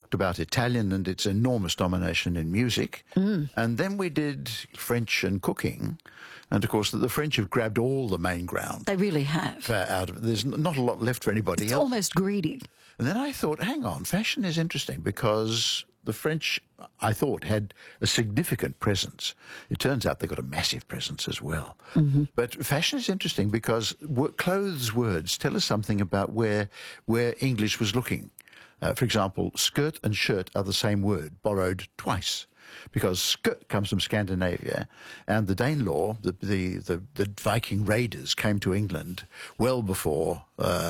talked about Italian and its enormous domination in music. And then we did French and cooking. And, of course, the French have grabbed all the main ground. They really have. Out of it. There's not a lot left for anybody It's else. almost greedy. And then I thought, hang on, fashion is interesting because the French, I thought, had a significant presence. It turns out they've got a massive presence as well. But fashion is interesting because clothes words tell us something about where English was looking. For example, skirt and shirt are the same word, borrowed twice. Because skirt comes from Scandinavia, and the Danelaw, the Viking raiders, came to England well before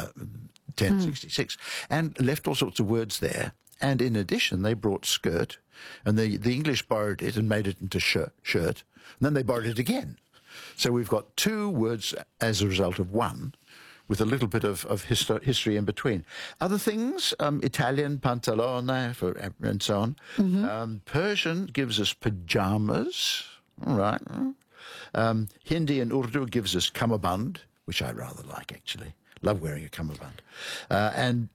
1066 and left all sorts of words there. And in addition, they brought skirt, and the English borrowed it and made it into shirt, and then they borrowed it again. So we've got two words as a result of one, with a little bit of history in between. Other things, Italian, pantalone, and so on. Persian gives us pajamas, all right. Hindi and Urdu gives us kamaband, which I rather like, actually. Love wearing a kamaband. And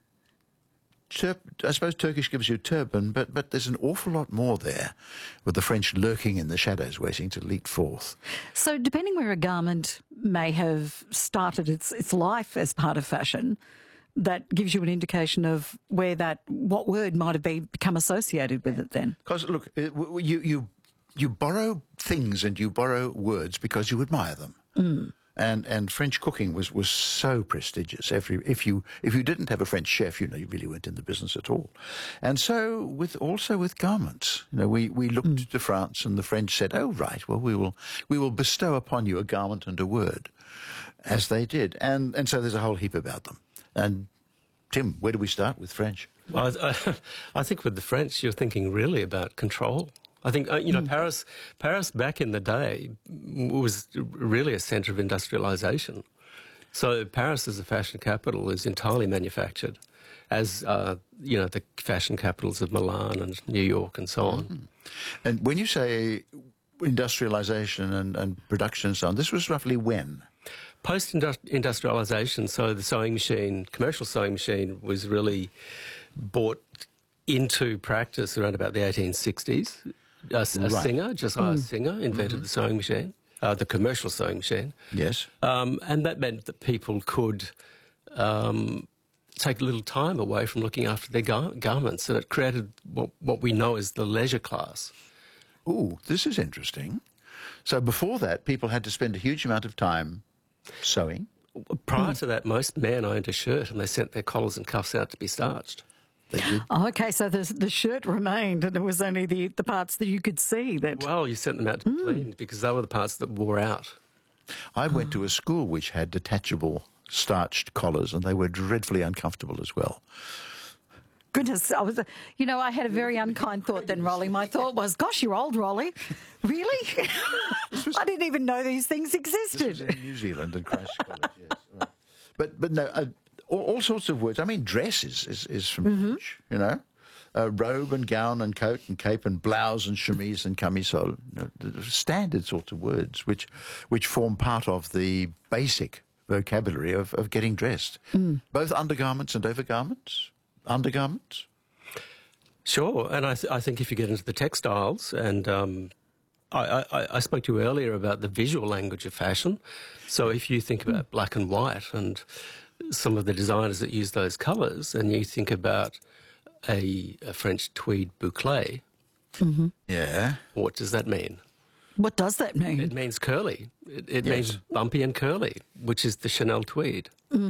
I suppose Turkish gives you turban, but there's an awful lot more there, with the French lurking in the shadows waiting to leap forth. So depending where a garment may have started its life as part of fashion, that gives you an indication of what word might have become associated with it then. Because, look, you borrow things and you borrow words because you admire them. And French cooking was so prestigious. If you didn't have a French chef, you really weren't in the business at all. And so also with garments, we looked to France, and the French said, "Oh right, well we will bestow upon you a garment and a word," as they did. And so there's a whole heap about them. And Tim, where do we start with French? Well, I think with the French, you're thinking really about control. I think, Paris back in the day was really a centre of industrialisation. So Paris as a fashion capital is entirely manufactured, as, the fashion capitals of Milan and New York and so on. And when you say industrialisation and production and so on, this was roughly when? Post-industrialisation, so the sewing machine, commercial sewing machine, was really brought into practice around about the 1860s. Singer, Josiah Singer, invented the sewing machine, the commercial sewing machine. Yes. And that meant that people could take a little time away from looking after their garments, and it created what we know as the leisure class. Ooh, this is interesting. So before that, people had to spend a huge amount of time sewing. Prior to that, most men owned a shirt, and they sent their collars and cuffs out to be starched. Oh, okay, so the shirt remained, and it was only the parts that you could see that... Well, you sent them out to be cleaned because they were the parts that wore out. I went to a school which had detachable starched collars, and they were dreadfully uncomfortable as well. Goodness, I had a very unkind thought then, Rolly. My thought was, gosh, you're old, Rolly. Really? I didn't even know these things existed. This was in New Zealand and Christ's College, yes. Right. But no... all sorts of words. I mean, dress is from French, robe and gown and coat and cape and blouse and chemise and camisole. The standard sorts of words which form part of the basic vocabulary of getting dressed. Both undergarments and overgarments. Undergarments. Sure, and I think if you get into the textiles, and I spoke to you earlier about the visual language of fashion. So if you think about black and white and some of the designers that use those colours, and you think about a French tweed boucle, yeah, what does that mean? What does that mean? It means curly. It means bumpy and curly, which is the Chanel tweed.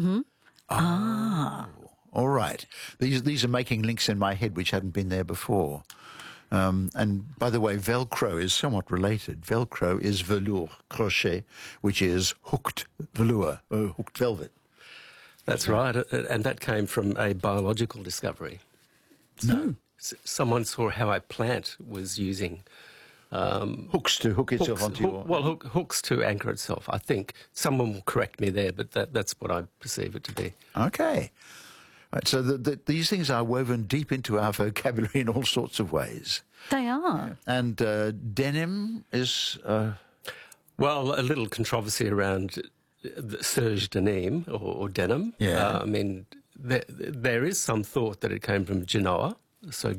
All right. These are making links in my head which hadn't been there before. And by the way, Velcro is somewhat related. Velcro is velours crochet, which is hooked velour, hooked velvet. That's right, and that came from a biological discovery. No. Someone saw how a plant was using... hooks to hook itself onto your... hooks to anchor itself, I think. Someone will correct me there, but that's what I perceive it to be. Okay. Right, so these things are woven deep into our vocabulary in all sorts of ways. They are. And denim is... Well, a little controversy around serge denim or denim. Yeah. I mean, there is some thought that it came from Genoa, so